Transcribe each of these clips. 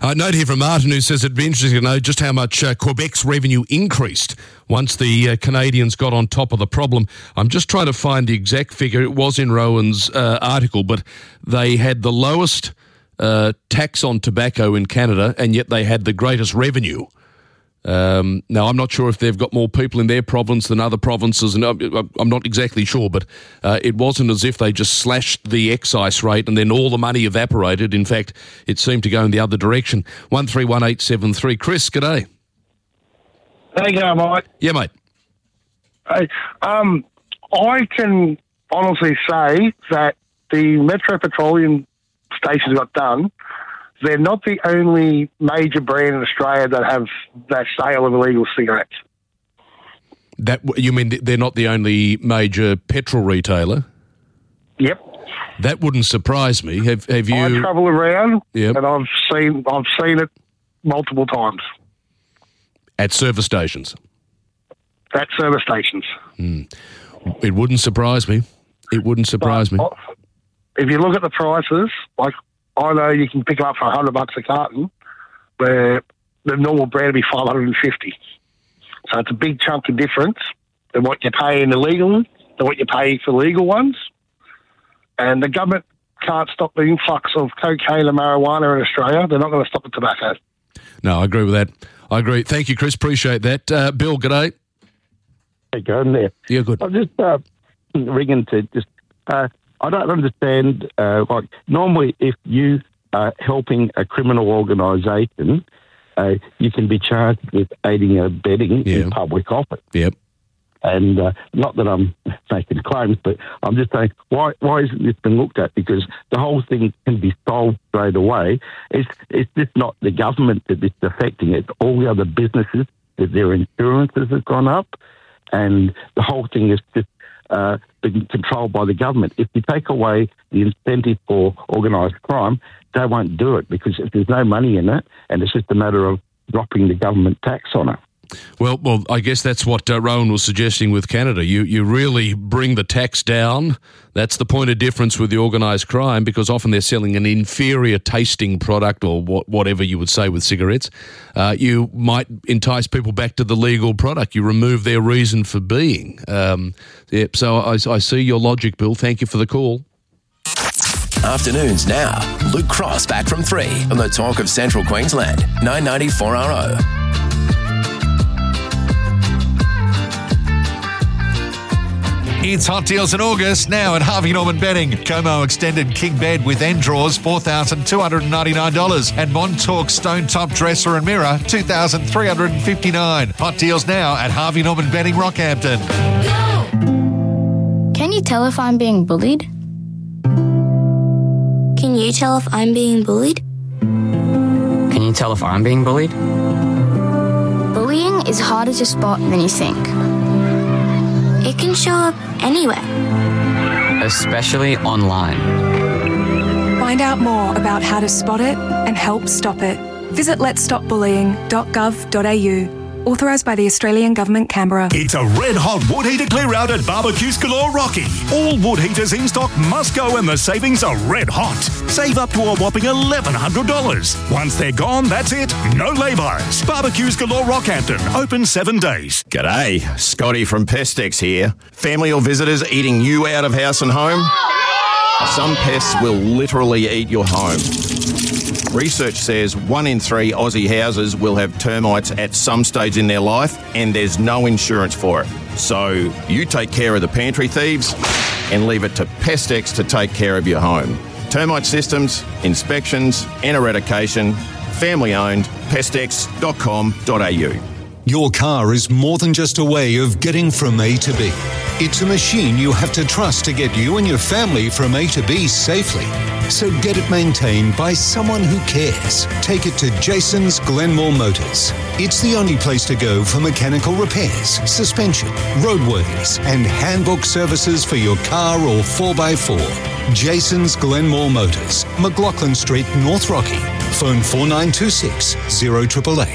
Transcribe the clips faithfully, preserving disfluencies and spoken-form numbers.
Uh, note here from Martin, who says it'd be interesting to know just how much uh, Quebec's revenue increased once the uh, Canadians got on top of the problem. I'm just trying to find the exact figure. It was in Rowan's uh, article, but they had the lowest uh, tax on tobacco in Canada, and yet they had the greatest revenue. Um, now, I'm not sure if they've got more people in their province than other provinces, and I'm not exactly sure, but uh, it wasn't as if they just slashed the excise rate and then all the money evaporated. In fact, it seemed to go in the other direction. one three one eight seven three. Chris, g'day. How you going, Mike? Yeah, mate. Hey, um, I can honestly say that the Metro Petroleum stations got done. They're not the only major brand in Australia that have that sale of illegal cigarettes. That you mean they're not the only major petrol retailer? Yep. That wouldn't surprise me. Have have you? I travel around, yep. and I've seen I've seen it multiple times at service stations. At service stations. Hmm. It wouldn't surprise me. It wouldn't surprise but, me. If you look at the prices, like. I know you can pick them up for a hundred bucks a carton, where the normal brand would be five hundred and fifty. So it's a big chunk of difference than what you pay in illegal than what you pay for legal ones. And the government can't stop the influx of cocaine and marijuana in Australia. They're not going to stop the tobacco. No, I agree with that. I agree. Thank you, Chris. Appreciate that. Uh, Bill, g'day. How you going there? Yeah, good. I'm just uh, ringing to just. Uh, I don't understand, uh, like, normally if you are helping a criminal organisation, uh, you can be charged with aiding and abetting yeah. in public office. Yep. And uh, not that I'm making claims, but I'm just saying, why why isn't this been looked at? Because the whole thing can be solved straight away. It's, it's just not the government that it's affecting. It's all the other businesses that their insurances have gone up, and the whole thing is just Uh, being controlled by the government. If you take away the incentive for organised crime, they won't do it, because if there's no money in it, and it's just a matter of dropping the government tax on it. Well, well, I guess that's what uh, Rowan was suggesting with Canada. You you really bring the tax down. That's the point of difference with the organised crime, because often they're selling an inferior tasting product, or what, whatever you would say with cigarettes. Uh, you might entice people back to the legal product. You remove their reason for being. Um, yeah, so I, I see your logic, Bill. Thank you for the call. Afternoons now. Luke Cross back from three on the Talk of Central Queensland, nine ninety-four R O. It's hot deals in August now at Harvey Norman Bedding. Como Extended King Bed with end drawers, four thousand two hundred ninety-nine dollars. And Montauk Stone Top Dresser and Mirror, two thousand three hundred fifty-nine dollars. Hot deals now at Harvey Norman Bedding, Rockhampton. Can you tell if I'm being bullied? Can you tell if I'm being bullied? Can you tell if I'm being bullied? Bullying is harder to spot than you think. It can show up anywhere. Especially online. Find out more about how to spot it and help stop it. Visit lets stop bullying dot gov dot a u. Authorised by the Australian Government, Canberra. It's a red-hot wood heater clear-out at Barbecues Galore Rocky. All wood heaters in stock must go, and the savings are red-hot. Save up to a whopping eleven hundred dollars. Once they're gone, that's it. No lay-bys. Barbecues Galore Rockhampton. Open seven days. G'day. Scotty from Pestex here. Family or visitors eating you out of house and home? Some pests will literally eat your home. Research says one in three Aussie houses will have termites at some stage in their life, and there's no insurance for it. So you take care of the pantry thieves and leave it to Pestex to take care of your home. Termite systems, inspections and eradication. Family owned. Pestex dot com dot a u. Your car is more than just a way of getting from A to B. It's a machine you have to trust to get you and your family from A to B safely. So get it maintained by someone who cares. Take it to Jason's Glenmore Motors. It's the only place to go for mechanical repairs, suspension, roadworthies, and handbook services for your car or four by four. Jason's Glenmore Motors, McLaughlin Street, North Rocky. Phone four nine two six, zero eight eight eight.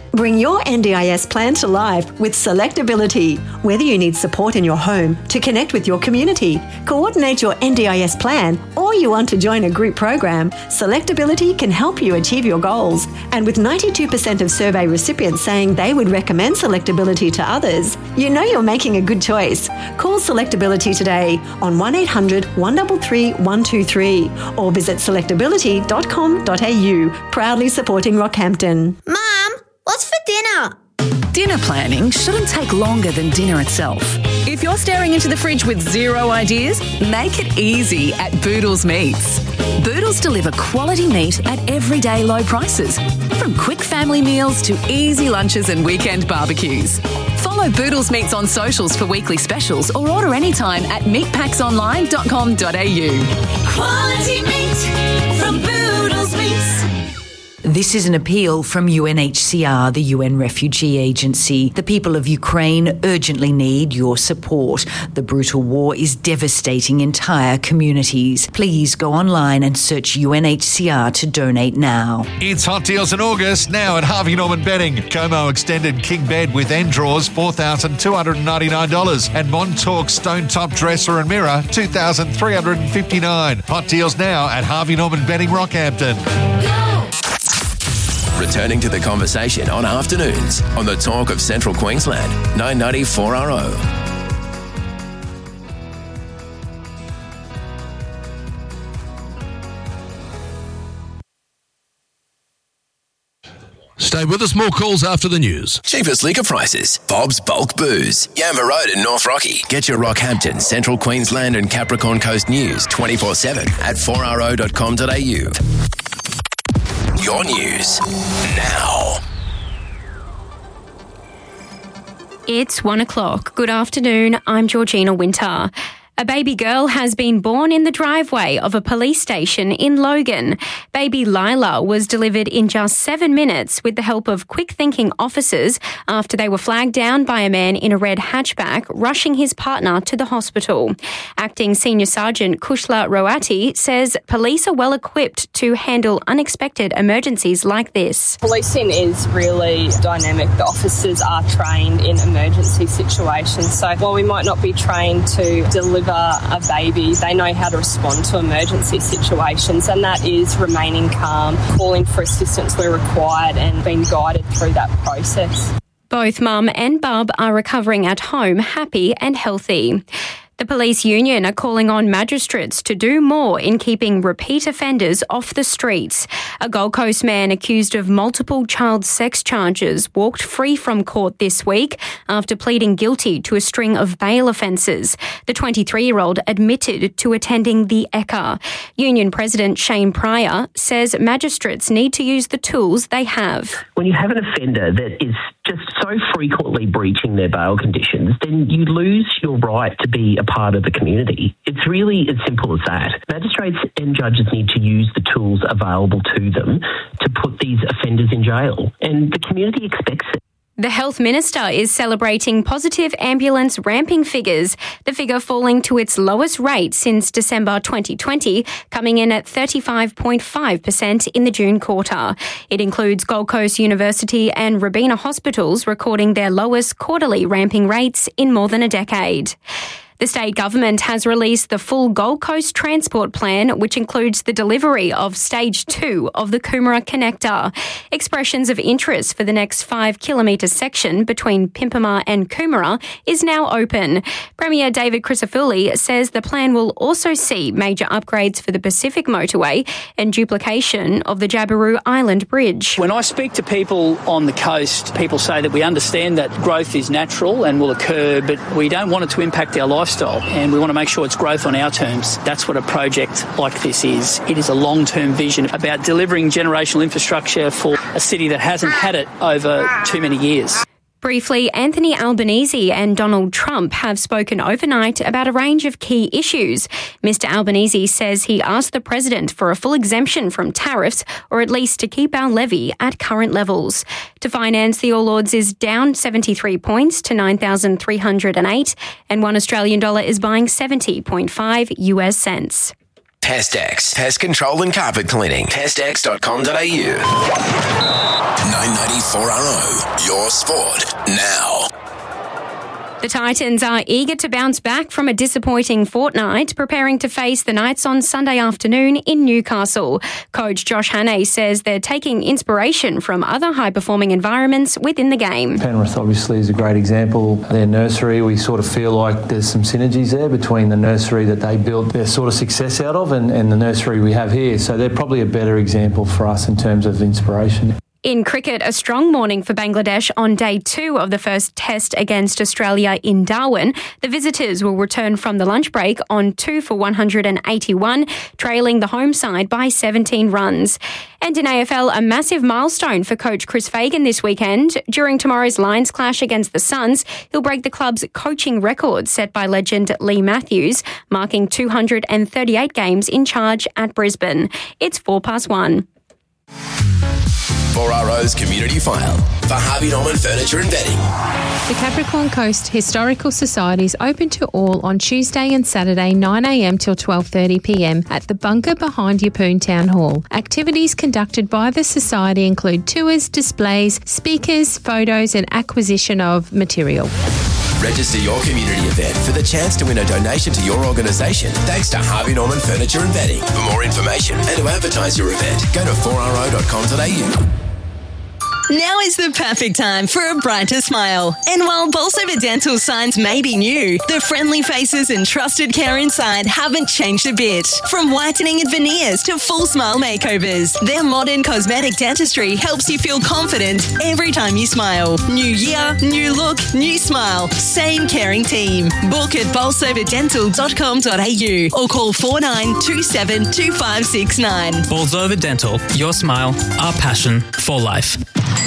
Bring your N D I S plan to life with Selectability. Whether you need support in your home, to connect with your community, coordinate your N D I S plan, or you want to join a group program, Selectability can help you achieve your goals. And with ninety-two percent of survey recipients saying they would recommend Selectability to others, you know you're making a good choice. Call Selectability today on one eight hundred, one three three, one two three or visit selectability dot com dot a u, proudly supporting Rockhampton. Mum, what's for dinner? Dinner planning shouldn't take longer than dinner itself. If you're staring into the fridge with zero ideas, make it easy at Boodles Meats. Boodles deliver quality meat at everyday low prices, from quick family meals to easy lunches and weekend barbecues. Follow Boodles Meats on socials for weekly specials or order anytime at meat packs online dot com dot a u. Quality meat from Boodles Meats. This is an appeal from U N H C R, the U N Refugee Agency. The people of Ukraine urgently need your support. The brutal war is devastating entire communities. Please go online and search U N H C R to donate now. It's hot deals in August now at Harvey Norman Bedding. Como extended king bed with end drawers, four thousand two hundred ninety-nine dollars. And Montauk stone top dresser and mirror, two thousand three hundred fifty-nine dollars. Hot deals now at Harvey Norman Bedding, Rockhampton. Returning to the conversation on afternoons on the Talk of Central Queensland, nine ninety four R O. Stay with us, more calls after the news. Cheapest liquor prices. Bob's Bulk Booze. Yamba Road in North Rocky. Get your Rockhampton, Central Queensland and Capricorn Coast news twenty-four seven at four r o dot com dot a u. Your news now. It's one o'clock. Good afternoon. I'm Georgina Winter. A baby girl has been born in the driveway of a police station in Logan. Baby Lila was delivered in just seven minutes with the help of quick-thinking officers after they were flagged down by a man in a red hatchback rushing his partner to the hospital. Acting Senior Sergeant Kushla Roati says police are well equipped to handle unexpected emergencies like this. Policing is really dynamic. The officers are trained in emergency situations. So while we might not be trained to deliver a baby, they know how to respond to emergency situations, and that is remaining calm, calling for assistance where required and being guided through that process. Both Mum and Bub are recovering at home, happy and healthy. The police union are calling on magistrates to do more in keeping repeat offenders off the streets. A Gold Coast man accused of multiple child sex charges walked free from court this week after pleading guilty to a string of bail offences. The twenty-three-year-old admitted to attending the E C A. Union President Shane Pryor says magistrates need to use the tools they have. When you have an offender that is just so frequently breaching their bail conditions, then you lose your right to be a part of the community. It's really as simple as that. Magistrates and judges need to use the tools available to them to put these offenders in jail, and the community expects it. The Health Minister is celebrating positive ambulance ramping figures, the figure falling to its lowest rate since December twenty twenty, coming in at thirty-five point five percent in the June quarter. It includes Gold Coast University and Robina hospitals recording their lowest quarterly ramping rates in more than a decade. The state government has released the full Gold Coast Transport Plan, which includes the delivery of Stage two of the Coomera Connector. Expressions of interest for the next five-kilometre section between Pimpama and Coomera is now open. Premier David Crisafulli says the plan will also see major upgrades for the Pacific Motorway and duplication of the Jabiru Island Bridge. When I speak to people on the coast, people say that we understand that growth is natural and will occur, but we don't want it to impact our life. And we want to make sure it's growth on our terms. That's what a project like this is. It is a long-term vision about delivering generational infrastructure for a city that hasn't had it over too many years. Briefly, Anthony Albanese and Donald Trump have spoken overnight about a range of key issues. Mister Albanese says he asked the president for a full exemption from tariffs, or at least to keep our levy at current levels. To finance, the All Ords is down seventy-three points to nine thousand three hundred eight, and one Australian dollar is buying seventy point five U S cents. Pestex, pest control and carpet cleaning. pestex dot com dot a u. nine ninety-four R O, your sport now. The Titans are eager to bounce back from a disappointing fortnight, preparing to face the Knights on Sunday afternoon in Newcastle. Coach Josh Hannay says they're taking inspiration from other high-performing environments within the game. Penrith obviously is a great example. Their nursery, we sort of feel like there's some synergies there between the nursery that they built their sort of success out of and, and the nursery we have here. So they're probably a better example for us in terms of inspiration. In cricket, a strong morning for Bangladesh on day two of the first test against Australia in Darwin. The visitors will return from the lunch break on two for one hundred eighty-one, trailing the home side by seventeen runs. And in A F L, a massive milestone for coach Chris Fagan this weekend. During tomorrow's Lions clash against the Suns, he'll break the club's coaching record set by legend Lee Matthews, marking two hundred thirty-eight games in charge at Brisbane. It's four past one. four R O's Community File for Harvey Norman Furniture and Bedding. The Capricorn Coast Historical Society is open to all on Tuesday and Saturday nine a m till twelve thirty p m at the bunker behind Yeppoon Town Hall. Activities conducted by the Society include tours, displays, speakers, photos and acquisition of material. Register your community event for the chance to win a donation to your organisation thanks to Harvey Norman Furniture and Bedding. For more information and to advertise your event, go to four r o dot com dot a u. Now is the perfect time for a brighter smile. And while Bolsover Dental signs may be new, the friendly faces and trusted care inside haven't changed a bit. From whitening and veneers to full smile makeovers, their modern cosmetic dentistry helps you feel confident every time you smile. New year, new look, new smile. Same caring team. Book at bolsover dental dot com dot a u or call four nine two seven two five six nine. Bolsover Dental, your smile, our passion for life.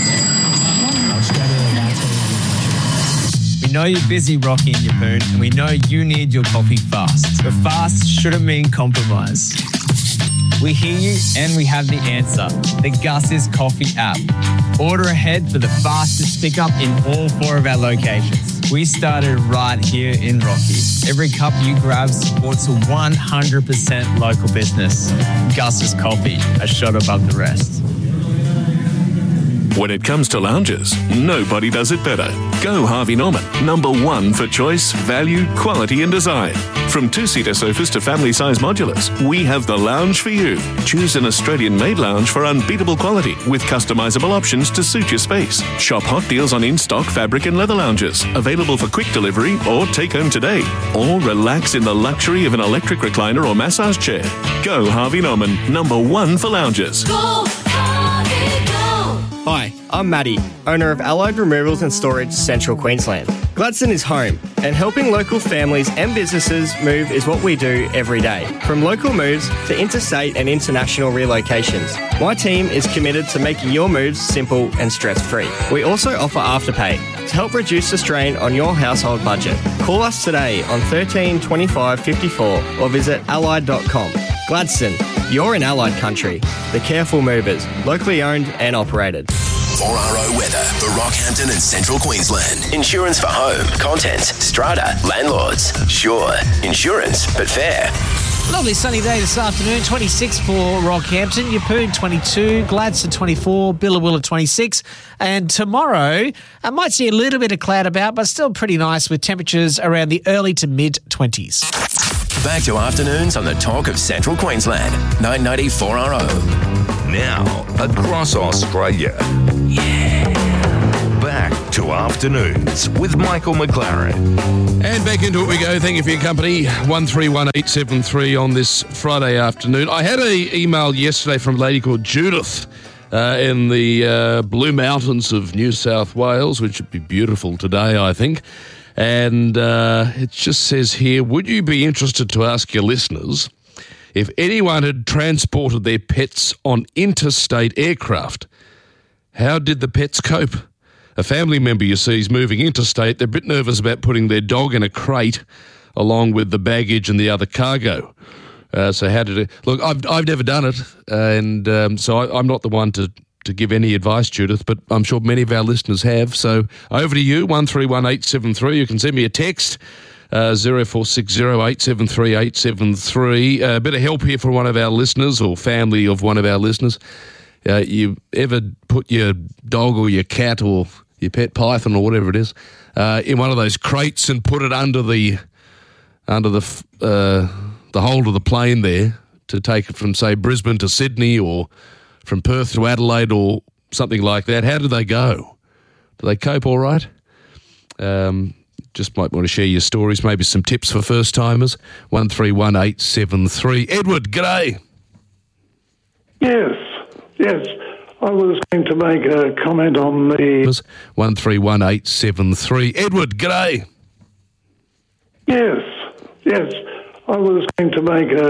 We know you're busy, Rocky and Yeppoon, and we know you need your coffee fast. But fast shouldn't mean compromise. We hear you and we have the answer. The Gus's Coffee app. Order ahead for the fastest pickup in all four of our locations. We started right here in Rocky. Every cup you grab supports a one hundred percent local business. Gus's Coffee, a shot above the rest. When it comes to lounges, nobody does it better. Go Harvey Norman, number one for choice, value, quality and design. From two-seater sofas to family-size modulars, we have the lounge for you. Choose an Australian-made lounge for unbeatable quality with customisable options to suit your space. Shop hot deals on in-stock fabric and leather lounges, available for quick delivery or take home today. Or relax in the luxury of an electric recliner or massage chair. Go Harvey Norman, number one for lounges. Go, Harvey, go! Hi, I'm Matty, owner of Allied Removals and Storage, Central Queensland. Gladstone is home, and helping local families and businesses move is what we do every day. From local moves to interstate and international relocations, my team is committed to making your moves simple and stress-free. We also offer Afterpay to help reduce the strain on your household budget. Call us today on thirteen twenty-five fifty-four or visit allied dot com. Gladstone, you're in Allied country. The Careful Movers, locally owned and operated. four R O weather for Rockhampton and Central Queensland. Insurance for home, contents, strata, landlords. Sure, insurance, but fair. Lovely sunny day this afternoon, twenty-six for Rockhampton, Yeppoon twenty-two, Gladstone twenty-four, Billawilla twenty-six, and tomorrow I might see a little bit of cloud about, but still pretty nice with temperatures around the early to mid-twenties. Back to afternoons on the talk of Central Queensland, nine ninety-four R O. Now, across Australia. Yeah. Back to afternoons with Michael McLaren. And back into it we go. Thank you for your company. one three one eight seven three on this Friday afternoon. I had an email yesterday from a lady called Judith uh, in the uh, Blue Mountains of New South Wales, which would be beautiful today, I think. And uh, it just says here, would you be interested to ask your listeners if anyone had transported their pets on interstate aircraft, how did the pets cope? A family member, you see, is moving interstate. They're a bit nervous about putting their dog in a crate along with the baggage and the other cargo. Uh, so how did it... Look, I've, I've never done it, uh, and um, so I, I'm not the one to, to give any advice, Judith, but I'm sure many of our listeners have. So over to you, one three one eight seven three. You can send me a text. Uh, zero four six zero eight seven three eight seven three. A bit of help here from one of our listeners or family of one of our listeners. Uh, you ever put your dog or your cat or your pet python or whatever it is uh, in one of those crates and put it under the under the uh, the hold of the plane there to take it from, say, Brisbane to Sydney or from Perth to Adelaide or something like that? How do they go? Do they cope all right? Um, just might want to share your stories, maybe some tips for first-timers. one three one eight seven three. Edward, g'day. Yes, yes. I was going to make a comment on the... one three one eight seven three. Edward, g'day. Yes, yes. I was going to make a